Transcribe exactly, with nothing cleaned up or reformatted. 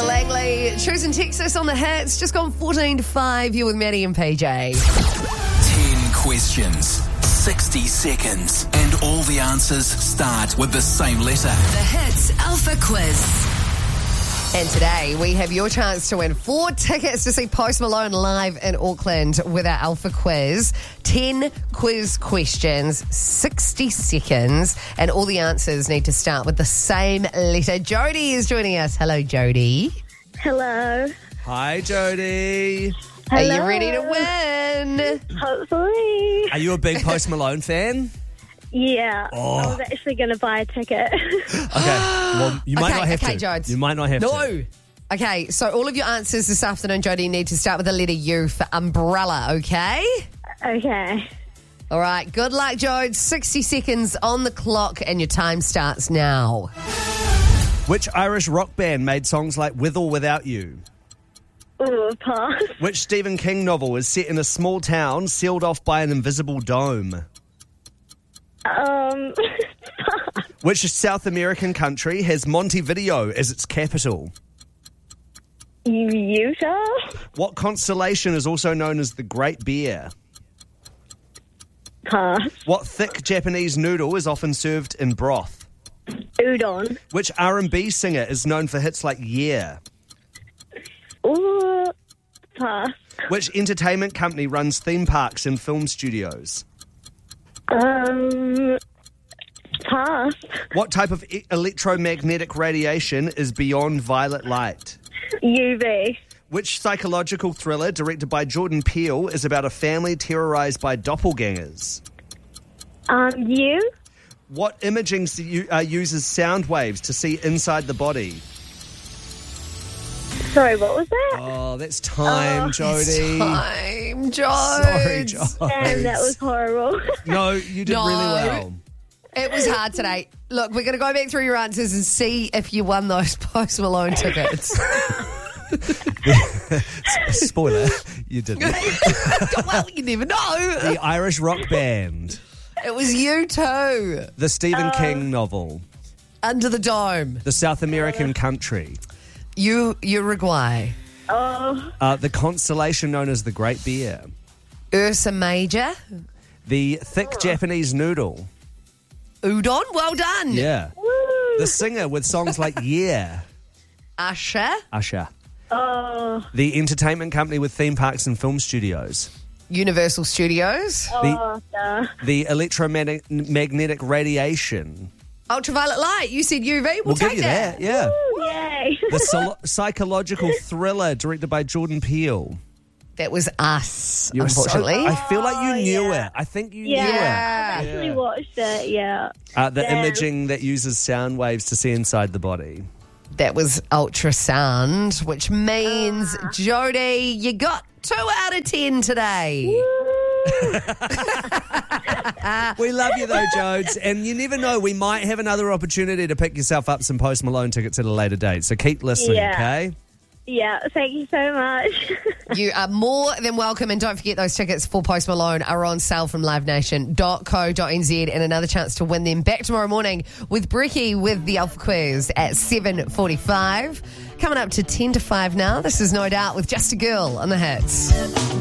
Taylor Langley, choosing Texas on the hits. Just gone fourteen to five. You're with Maddie and P J. Ten questions, sixty seconds, and all the answers start with the same letter. The Hits Alpha Quiz. And today we have your chance to win four tickets to see Post Malone live in Auckland with our Alpha Quiz. Ten quiz questions, sixty seconds, and all the answers need to start with the same letter. Jody is joining us. Hello, Jody. Hello. Hi, Jody. Are Hello. you ready to win? Hopefully. Are you a big Post Malone fan? Yeah. Oh. I was actually going to buy a ticket. Okay. Well, you might Okay, not have okay, to. Jodes. You might not have to. No. Okay, so all of your answers this afternoon, Jody, need to start with the letter U for umbrella, okay? Okay. All right, good luck, Jodes. sixty seconds on the clock, and your time starts now. Which Irish rock band made songs like With or Without You? Ooh, pass. Which Stephen King novel is set in a small town sealed off by an invisible dome? Um, Which South American country has Montevideo as its capital? Utah? What constellation is also known as the Great Bear? Pass. What thick Japanese noodle is often served in broth? Udon. Which R and B singer is known for hits like Yeah? Ooh, pass. Which entertainment company runs theme parks and film studios? Um, pass. What type of e- electromagnetic radiation is beyond violet light? U V. Which psychological thriller directed by Jordan Peele is about a family terrorized by doppelgangers? Um, U? What imaging s- u- uh, uses sound waves to see inside the body? Sorry, what was that? Oh, that's time, Jody. Time, Jodes. Sorry, Jody. Damn, that was horrible. No, you did No. really well. It was hard today. Look, we're going to go back through your answers and see if you won those Post Malone tickets. Spoiler, you didn't. Well, you never know. The Irish rock band. It was you too. The Stephen King novel. Under the Dome. The South American country. You, Uruguay. Oh, Uh, the constellation known as the Great Bear. Ursa Major. The thick Japanese noodle. Udon. Well done. Yeah. woo. The singer with songs like Yeah. Usher. Usher. Oh, The entertainment company with theme parks and film studios. Universal Studios. oh, duh. The electromagnetic magnetic radiation. Ultraviolet light. You said U V. We'll, We'll take give you that, yeah. Woo, yay. The psy- psychological thriller directed by Jordan Peele. That was Us, You were so- unfortunately. I feel like you Oh, knew yeah. it. I think you Yeah, knew it. Yeah. I actually watched it, yeah. Uh, the Damn. imaging that uses sound waves to see inside the body. That was ultrasound, which means, Jody, you got two out of ten today. We love you though, Jodes. And you never know, we might have another opportunity to pick yourself up some Post Malone tickets at a later date. So keep listening, Yeah. okay? Yeah, thank you so much. You are more than welcome. And don't forget, those tickets for Post Malone are on sale from live nation dot co dot n z, and another chance to win them back tomorrow morning with Bricky with the Alpha Quiz at seven forty-five. Coming up to ten to five now. This is No Doubt with Just a Girl on the Hits.